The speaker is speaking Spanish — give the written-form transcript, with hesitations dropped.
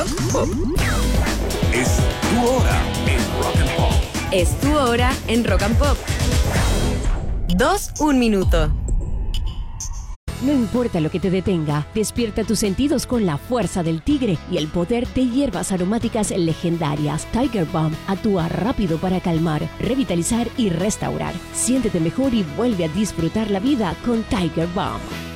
Pop. Es tu hora en Rock and Pop. Es tu hora en Rock and Pop. 1 minuto. No importa lo que te detenga, despierta tus sentidos con la fuerza del tigre y el poder de hierbas aromáticas legendarias. Tiger Balm actúa rápido para calmar, revitalizar y restaurar. Siéntete mejor y vuelve a disfrutar la vida con Tiger Balm.